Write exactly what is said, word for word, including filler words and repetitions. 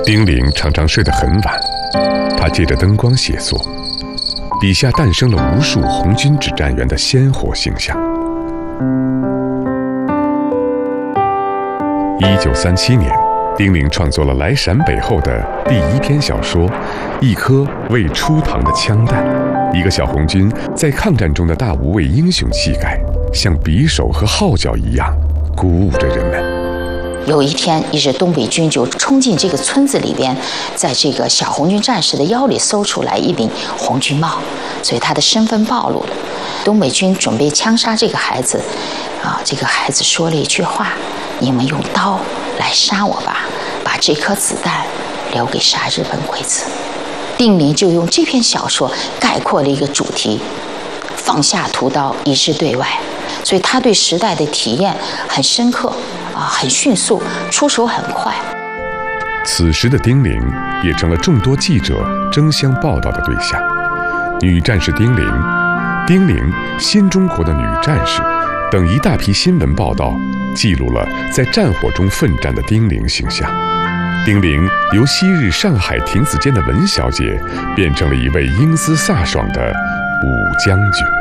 丁玲常常睡得很晚，她借着灯光写作，笔下诞生了无数红军指战员的鲜活形象。一九三七年，丁玲创作了来陕北后的第一篇小说《一颗未出膛的枪弹》。一个小红军在抗战中的大无畏英雄气概，像匕首和号角一样鼓舞着人们。 有一天，一支东北军就冲进这个村子里边，在这个小红军战士的腰里搜出来一顶红军帽，所以他的身份暴露了。东北军准备枪杀这个孩子，啊，这个孩子说了一句话：“你们用刀来杀我吧，把这颗子弹留给杀日本鬼子。”丁玲就用这篇小说概括了一个主题：放下屠刀，以示对外。所以他对时代的体验很深刻啊，很迅速，出手很快。 此时的丁玲也成了众多记者争相报道的对象。女战士丁玲、丁玲新中国的女战士等一大批新闻报道，记录了在战火中奋战的丁玲形象。丁玲由昔日上海亭子间的文小姐，变成了一位英姿飒爽的武将军。